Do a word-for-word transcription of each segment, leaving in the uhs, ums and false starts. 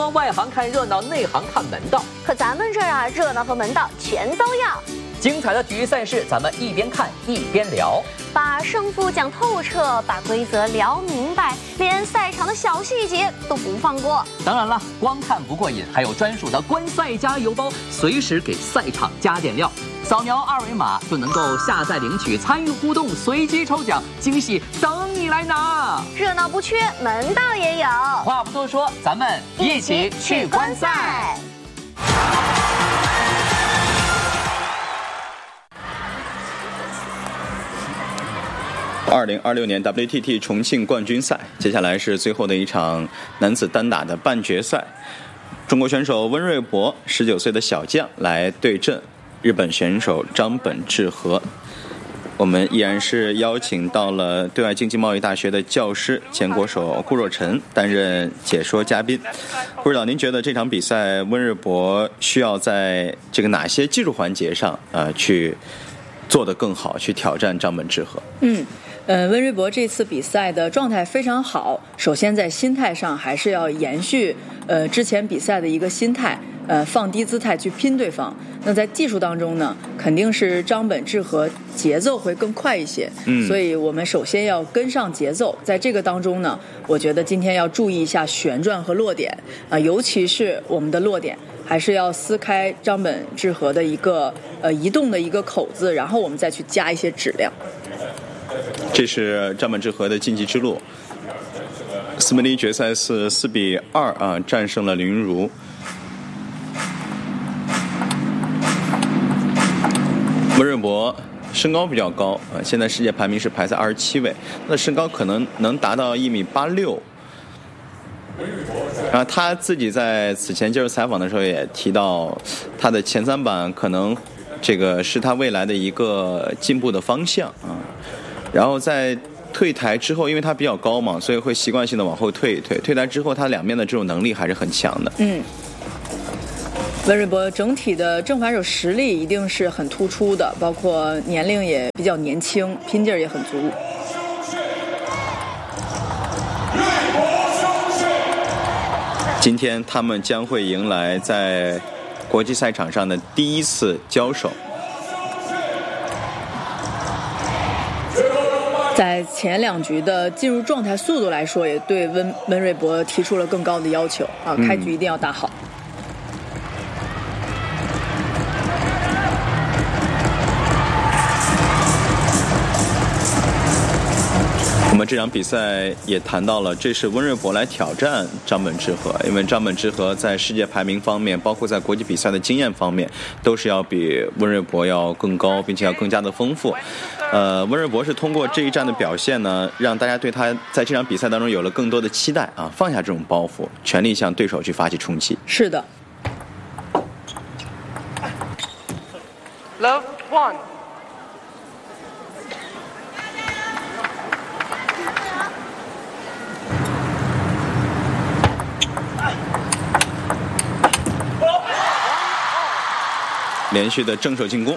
说外行看热闹，内行看门道。 可咱们这儿啊，热闹和门道全都要。 精彩的体育赛事，咱们一边看一边聊， 把胜负讲透彻，把规则聊明白，连赛场的小细节都不放过。 当然了，光看不过瘾，还有专属的观赛加油包，随时给赛场加点料。扫描二维码就能够下载领取，参与互动，随机抽奖，惊喜等你来拿。 热闹不缺，门道也有。 话不多说，咱们一起去观赛。 二零二六年 W T T 重庆冠军赛，接下来是最后的一场男子单打的半决赛。中国选手温瑞博十九岁的小将来对阵日本选手张本智和。我们依然是邀请到了对外经济贸易大学的教师前国手顾若晨担任解说嘉宾。顾指导，您觉得这场比赛温瑞博需要在这个哪些技术环节上呃去做得更好，去挑战张本智和？ 嗯。呃，温瑞博这次比赛的状态非常好。首先在心态上还是要延续呃之前比赛的一个心态，呃放低姿态去拼对方。那在技术当中呢，肯定是张本智和节奏会更快一些，嗯，所以我们首先要跟上节奏。在这个当中呢，我觉得今天要注意一下旋转和落点啊、呃，尤其是我们的落点。还是要撕开张本智和的一个呃移动的一个口子，然后我们再去加一些质量。 这是张本智和的晋级之路。斯门利决赛是四比二啊战胜了林云儒。温瑞博身高比较高啊，现在世界排名是排在二十七位，那身高可能能达到一米八六。然后他自己在此前接受采访的时候也提到，他的前三板可能这个是他未来的一个进步的方向啊。然后在退台之后，因为他比较高嘛，所以会习惯性的往后退一退。退台之后，他两面的这种能力还是很强的。 嗯，温瑞博整体的正反手实力一定是很突出的，包括年龄也比较年轻，拼劲儿也很足。 今天他们将会迎来在国际赛场上的第一次交手。 在前两局的进入状态速度来说，也对温温瑞博提出了更高的要求啊！开局一定要打好。 我们这场比赛也谈到了，这是温瑞博来挑战张本智和，因为张本智和在世界排名方面，包括在国际比赛的经验方面，都是要比温瑞博要更高，并且要更加的丰富。呃，温瑞博是通过这一战的表现呢，让大家对他在这场比赛当中有了更多的期待啊，放下这种包袱，全力向对手去发起冲击。 是的。 Love one。 连续的正手进攻。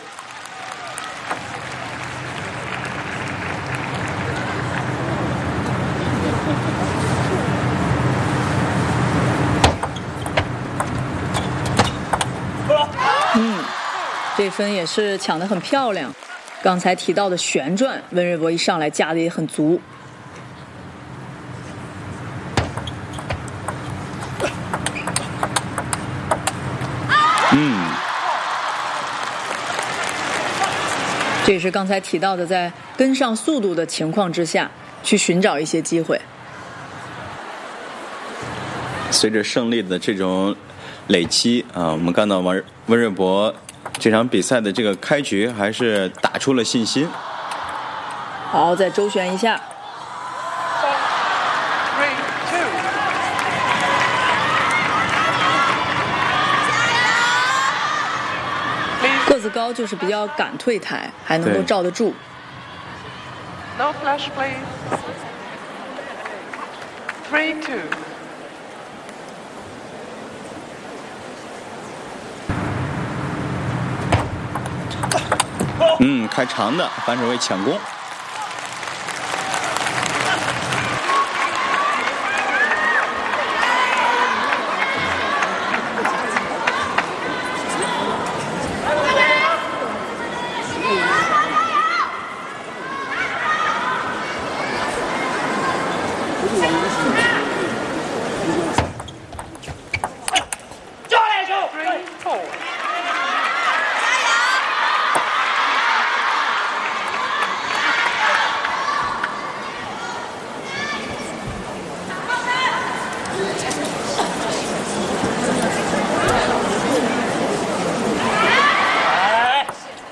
嗯，这分也是抢得很漂亮。刚才提到的旋转，温瑞博一上来加的也很足。 嗯。 这也是刚才提到的，在跟上速度的情况之下，去寻找一些机会。 随着胜利的这种累积啊，我们看到温温瑞博这场比赛的这个开局还是打出了信心。 好，再周旋一下。个子高就是比较敢退台，还能够罩得住。 No flash, please. Three two. 嗯，开长的反手位抢攻。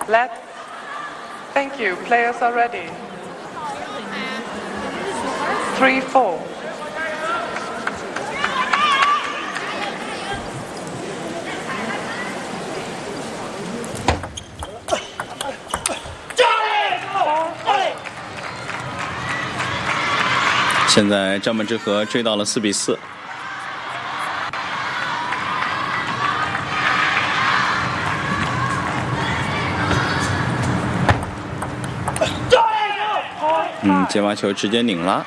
Let. Thank you. Players are ready. Three, four. Four, four. 现在张本智和追到了四比四。嗯，接发球直接拧了。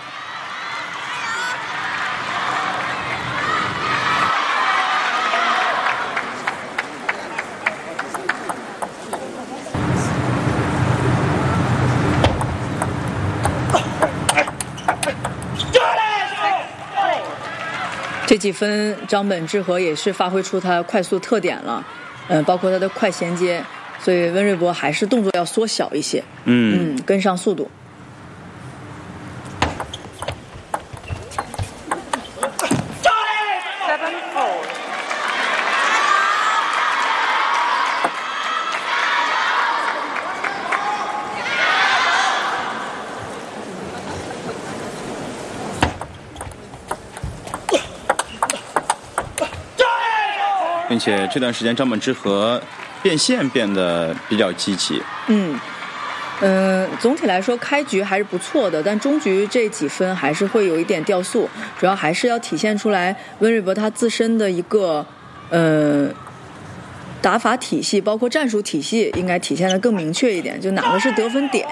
这几分张本智和也是发挥出他快速特点了，嗯、呃，包括他的快衔接，所以温瑞博还是动作要缩小一些， 嗯嗯，跟上速度。 Seven, four. 并且这段时间张本智和变线变得比较积极。 嗯嗯、呃，总体来说开局还是不错的，但中局这几分还是会有一点掉速，主要还是要体现出来温瑞博他自身的一个呃打法体系，包括战术体系应该体现的更明确一点，就哪个是得分点。